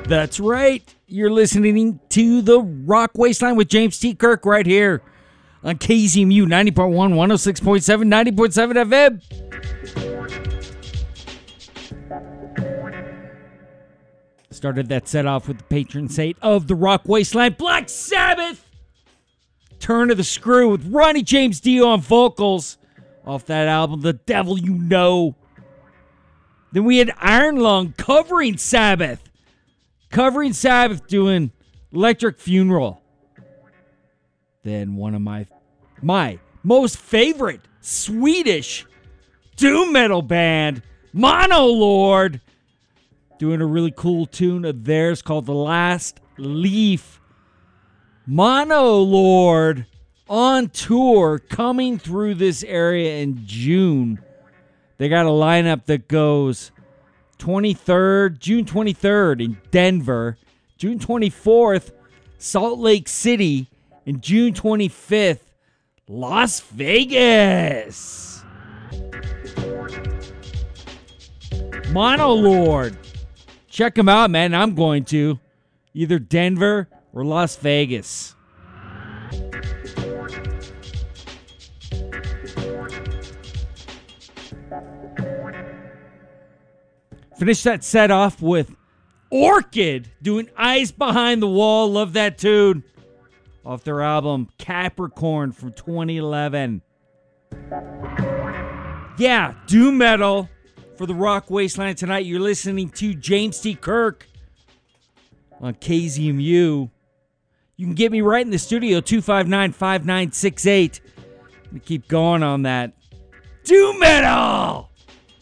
That's right. You're listening to The Rock Wasteland with James T. Kirk right here on KZMU 90.1, 106.7, 90.7 FM. Started that set off with the patron saint of The Rock Wasteland, Black Sabbath. Turn of the Screw with Ronnie James Dio on vocals off that album, The Devil You Know. Then we had Iron Lung covering Sabbath. Doing Electric Funeral. Then one of my most favorite Swedish doom metal band, Monolord, doing a really cool tune of theirs called The Last Leaf. Monolord on tour coming through this area in June. They got a lineup that goes June 23rd in Denver, June 24th, Salt Lake City, and June 25th, Las Vegas. Monolord. Check them out, man. I'm going to. Either Denver or Las Vegas. Finish that set off with Orchid doing Eyes Behind the Wall. Love that tune. Off their album Capricorn from 2011. Yeah, doom metal for the Rock Wasteland tonight. You're listening to James T. Kirk on KZMU. You can get me right in the studio, 259-5968. We keep going on that doom metal.